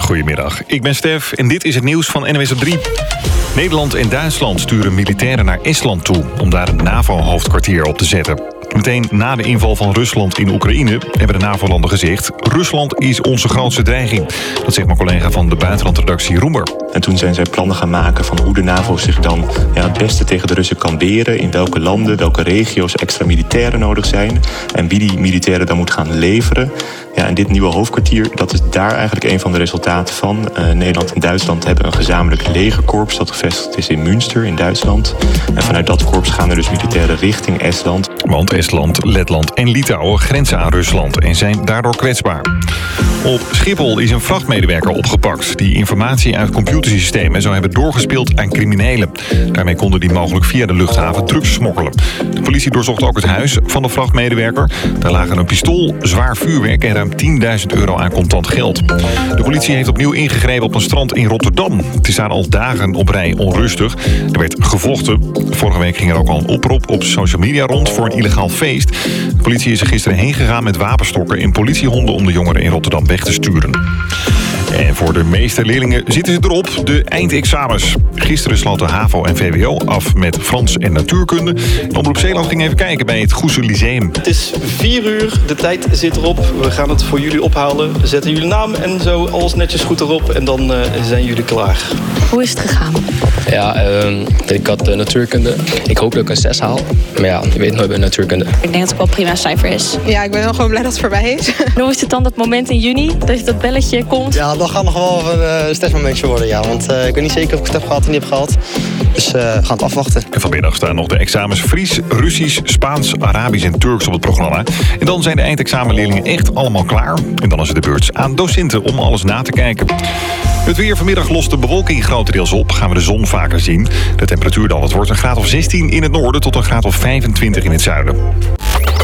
Goedemiddag, ik ben Stef en dit is het nieuws van NWS op 3. Nederland en Duitsland sturen militairen naar Estland toe om daar een NAVO-hoofdkwartier op te zetten. Meteen na de inval van Rusland in Oekraïne hebben de NAVO-landen gezegd: Rusland is onze grootste dreiging. Dat zegt mijn collega van de buitenlandredactie Roemer. En toen zijn zij plannen gaan maken van hoe de NAVO zich dan het beste tegen de Russen kan weren. In welke landen, welke regio's extra militairen nodig zijn. En wie die militairen dan moet gaan leveren. Ja, en dit nieuwe hoofdkwartier, dat is daar eigenlijk een van de resultaten van. Nederland en Duitsland hebben een gezamenlijk legerkorps dat gevestigd is in Münster in Duitsland. En vanuit dat korps gaan er dus militairen richting Estland. Want Estland, Letland en Litouwen grenzen aan Rusland en zijn daardoor kwetsbaar. Op Schiphol is een vrachtmedewerker opgepakt die informatie uit computersystemen zou hebben doorgespeeld aan criminelen. Daarmee konden die mogelijk via de luchthaven drugs smokkelen. De politie doorzocht ook het huis van de vrachtmedewerker. Daar lagen een pistool, zwaar vuurwerk en ruim €10.000 aan contant geld. De politie heeft opnieuw ingegrepen op een strand in Rotterdam. Het is daar al dagen op rij onrustig. Er werd gevochten. Vorige week ging er ook al een oproep op social media rond voor een illegaal feest. De politie is er gisteren heen gegaan met wapenstokken en politiehonden om de jongeren in Rotterdam weg te sturen. En voor de meeste leerlingen zitten ze erop, de eindexamens. Gisteren sloten HAVO en VWO af met Frans en natuurkunde. Omroep Zeeland ging even kijken bij het Goeze Lyceum. Het is 4:00, de tijd zit erop. We gaan het voor jullie ophalen. We zetten jullie naam en zo alles netjes goed erop. En dan zijn jullie klaar. Hoe is het gegaan? Ja, ik had natuurkunde. Ik hoop dat ik een 6 haal. Maar ja, je weet nooit bij natuurkunde. Ik denk dat het wel een prima cijfer is. Ja, ik ben wel gewoon blij dat het voorbij is. En hoe is het dan dat moment in juni, dat belletje komt? Ja, dat gaat nog wel een stressmomentje worden, ja. Want ik weet niet zeker of ik het heb gehad of niet heb gehad. Dus we gaan het afwachten. En vanmiddag staan nog de examens Fries, Russisch, Spaans, Arabisch en Turks op het programma. En dan zijn de eindexamenleerlingen echt allemaal klaar. En dan is het de beurt aan docenten om alles na te kijken. Het weer: vanmiddag lost de bewolking grotendeels op. Gaan we de zon vaker zien. De temperatuur dan, het wordt een graad of 16 in het noorden tot een graad of 25 in het zuiden.